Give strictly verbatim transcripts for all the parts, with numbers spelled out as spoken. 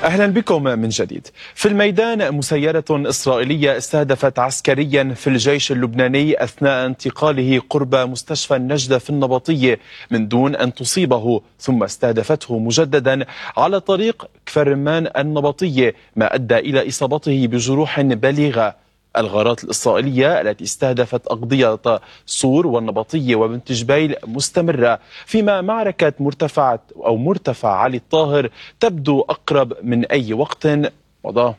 أهلا بكم من جديد. في الميدان مسيرة إسرائيلية استهدفت عسكريا في الجيش اللبناني أثناء انتقاله قرب مستشفى النجدة في النبطية من دون أن تصيبه، ثم استهدفته مجددا على طريق كفر رمان النبطية، ما أدى إلى إصابته بجروح بالغة. الغارات الإسرائيلية التي استهدفت أقضية صور والنبطية وبنت جبيل مستمرة، فيما معركة مرتفع أو مرتفع علي الطاهر تبدو أقرب من أي وقت مضى.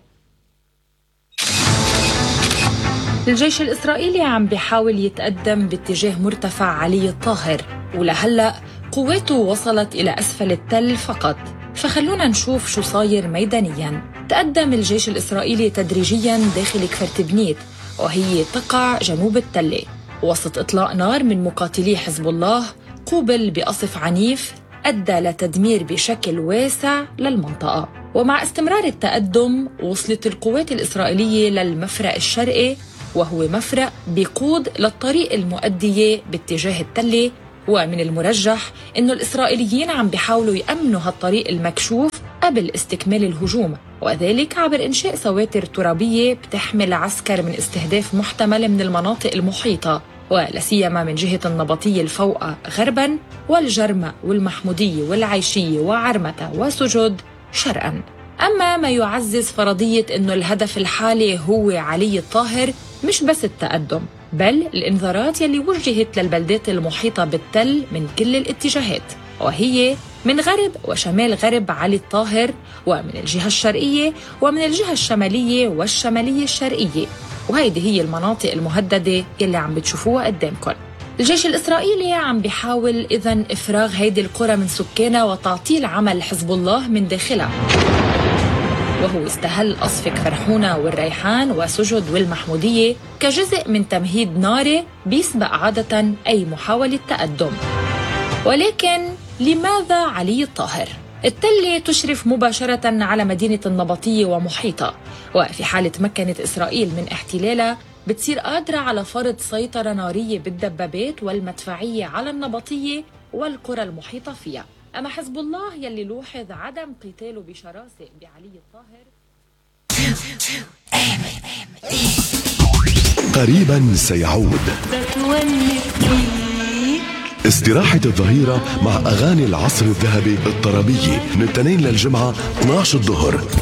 الجيش الإسرائيلي عم بيحاول يتقدم باتجاه مرتفع علي الطاهر، ولهلأ قواته وصلت إلى أسفل التل فقط. فخلونا نشوف شو صاير ميدانياً. تقدم الجيش الإسرائيلي تدريجياً داخل كفر تبنيت، وهي تقع جنوب التلة، وسط إطلاق نار من مقاتلي حزب الله قوبل بقصف عنيف أدى لتدمير بشكل واسع للمنطقة. ومع استمرار التقدم وصلت القوات الإسرائيلية للمفرق الشرقي، وهو مفرق بيقود للطريق المؤدية باتجاه التلة، ومن المرجح إنه الإسرائيليين عم بيحاولوا يأمنوا هالطريق المكشوف قبل استكمال الهجوم، وذلك عبر إنشاء سواتر ترابية بتحمل عسكر من استهداف محتمل من المناطق المحيطة، ولا سيما من جهة النبطية الفوقة غرباً، والجرمة والمحمودية والعيشية وعرمة وسجود شرقاً. أما ما يعزز فرضية إنه الهدف الحالي هو علي الطاهر مش بس التقدم، بل الإنذارات يلي وجهت للبلدات المحيطة بالتل من كل الاتجاهات، وهي من غرب وشمال غرب علي الطاهر، ومن الجهة الشرقية ومن الجهة الشمالية والشمالية الشرقية. وهيدي هي المناطق المهددة يلي عم بتشوفوها قدامكم. الجيش الإسرائيلي عم بيحاول إذن إفراغ هيدي القرى من سكانها وتعطيل عمل حزب الله من داخلها، وهو استهل قصف كفر حونة والريحان وسجد والمحمودية كجزء من تمهيد ناري بيسبق عادة أي محاولة تقدم. ولكن لماذا علي الطاهر؟ التلة تشرف مباشرة على مدينة النبطية ومحيطها، وفي حالة تمكنت إسرائيل من احتلالها بتصير قادرة على فرض سيطرة نارية بالدبابات والمدفعية على النبطية والقرى المحيطة فيها. أما حزب الله يلي لوحظ عدم قتاله بشراسة بعلي الطاهر. قريبا سيعود استراحة الظهيرة مع أغاني العصر الذهبي الطربية من الاثنين للجمعة اثنعش الظهر.